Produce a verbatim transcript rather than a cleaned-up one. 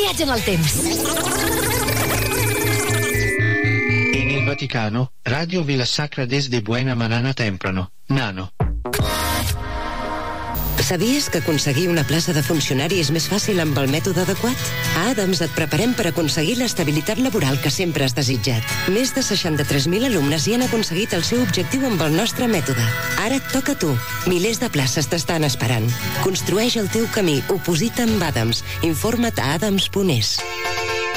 viatge en el temps. En el Vaticano, Radio Villa Sacra desde Buena Manana Temprano, Nano. Sabies que aconseguir una plaça de funcionari és més fàcil amb el mètode adequat? A Adams et preparem per aconseguir l'estabilitat laboral que sempre has desitjat. Més de seixanta-tres mil alumnes hi han aconseguit el seu objectiu amb el nostre mètode. Ara et toca a tu. Milers de places t'estan esperant. Construeix el teu camí. Oposita amb Adams. Informa't a adams punt es.